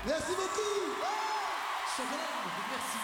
Merci beaucoup. Merci.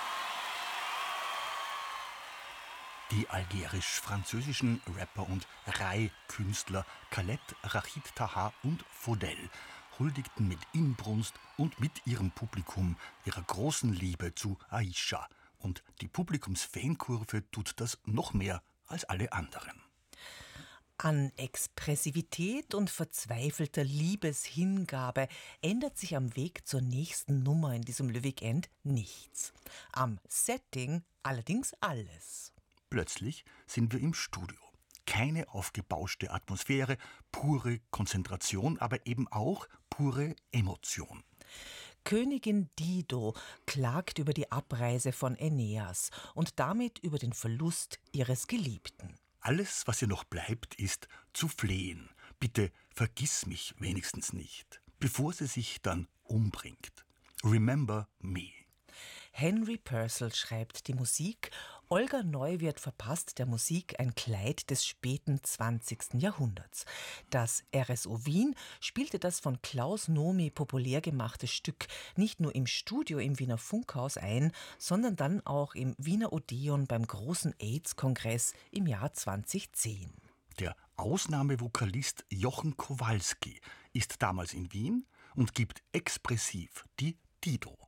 Die algerisch-französischen Rapper und Rai-Künstler Khaled, Rachid Taha und Faudel huldigten mit Inbrunst und mit ihrem Publikum ihrer großen Liebe zu Aisha. Und die Publikumsfankurve tut das noch mehr als alle anderen. An Expressivität und verzweifelter Liebeshingabe ändert sich am Weg zur nächsten Nummer in diesem Le Weekend nichts. Am Setting allerdings alles. Plötzlich sind wir im Studio. Keine aufgebauschte Atmosphäre, pure Konzentration, aber eben auch pure Emotion. Königin Dido klagt über die Abreise von Aeneas und damit über den Verlust ihres Geliebten. Alles, was ihr noch bleibt, ist zu flehen. Bitte vergiss mich wenigstens nicht, bevor sie sich dann umbringt. Remember me. Henry Purcell schreibt die Musik, Olga Neuwirth verpasst der Musik ein Kleid des späten 20. Jahrhunderts. Das RSO Wien spielte das von Klaus Nomi populär gemachte Stück nicht nur im Studio im Wiener Funkhaus ein, sondern dann auch im Wiener Odeon beim großen AIDS-Kongress im Jahr 2010. Der Ausnahmevokalist Jochen Kowalski ist damals in Wien und gibt expressiv die Dido.